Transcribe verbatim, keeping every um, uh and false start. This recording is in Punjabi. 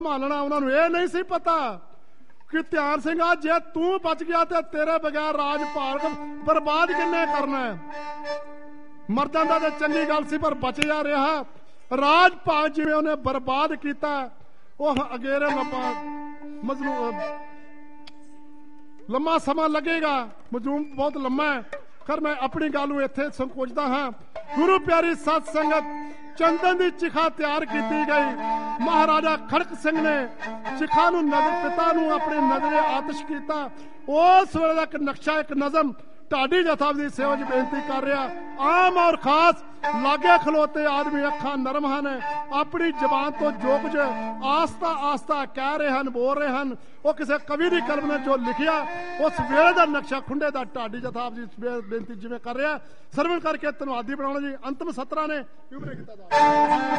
ਸੰਭਾਲਣਾ। ਉਹਨਾਂ ਨੂੰ ਇਹ ਨਹੀਂ ਸੀ ਪਤਾ ਕਿ ਧਿਆਨ ਸਿੰਘ ਆ ਜੇ ਤੂੰ ਬਚ ਗਿਆ ਤੇ ਤੇਰੇ ਬਗੈਰ ਰਾਜ ਭਾਰਤ ਬਰਬਾਦ ਕਿੰਨੇ ਕਰਨਾ ਹੈ। ਮਰ ਜਾਂਦਾ ਤੇ ਚੰਗੀ ਗੱਲ ਸੀ, ਪਰ ਬਚਿਆ ਰਿਹਾ। ਰਾਜ ਭਾਰਤ ਜਿਵੇਂ ਉਹਨੇ ਬਰਬਾਦ ਕੀਤਾ, ਉਹ ਅਗੇਰੇ ਲੰਮਾ ਮਜਲੂਮ ਲੰਮਾ ਸਮਾਂ ਲੱਗੇਗਾ, ਮਜਲੂਮ ਬਹੁਤ ਲੰਮਾ ਹੈ। ਖਰ ਮੈਂ ਆਪਣੀ ਗੱਲ ਨੂੰ ਇੱਥੇ ਸੰਕੋਚਦਾ ਹਾਂ। ਗੁਰੂ ਪਿਆਰੀ ਸਤ ਸੰਗਤ, ਚੰਦਨ ਦੀ ਚਿਖਾ ਤਿਆਰ ਕੀਤੀ ਗਈ। ਮਹਾਰਾਜਾ ਖੜਕ ਸਿੰਘ ਨੇ ਚਿਖਾ ਨੂੰ ਨਜ਼ਰ ਪਿਤਾ ਨੂੰ ਆਪਣੇ ਨਜ਼ਰੇ ਆਤਿਸ਼ ਕੀਤਾ। ਉਸ ਵੇਲੇ ਦਾ ਇੱਕ ਨਕਸ਼ਾ, ਇੱਕ ਨਜ਼ਮ ਢਾਡੀ ਜਥਾ ਦੀ ਸੇਵਾ 'ਚ ਬੇਨਤੀ ਕਰ ਰਿਹਾ। ਆਮ ਔਰ ਖਾਸ ਲਾਗੇ ਖਲੋਤੇ ਆਦਮੀ ਅੱਖਾਂ ਨਰਮ ਹਨ, ਆਪਣੀ ਜ਼ਬਾਨ ਤੋਂ ਜੋ ਕੁਝ ਆਸਤਾ ਆਸਤਾ ਕਹਿ ਰਹੇ ਹਨ, ਬੋਲ ਰਹੇ ਹਨ, ਉਹ ਕਿਸੇ ਕਵੀ ਦੀ ਕਲਮ ਨੇ ਜੋ ਲਿਖਿਆ ਉਸ ਵੇਲੇ ਦਾ ਨਕਸ਼ਾ ਖੁੰਡੇ ਦਾ ਢਾਡੀ ਜਥਾ ਦੀ ਬੇਨਤੀ ਜਿਵੇਂ ਕਰ ਰਿਹਾ। ਸਰਵਣ ਕਰਕੇ ਧੰਨਵਾਦੀ ਬਣਾਉਣਾ ਜੀ। ਅੰਤਮ ਸਤਰਾਂ ਨੇ ਕੀਤਾ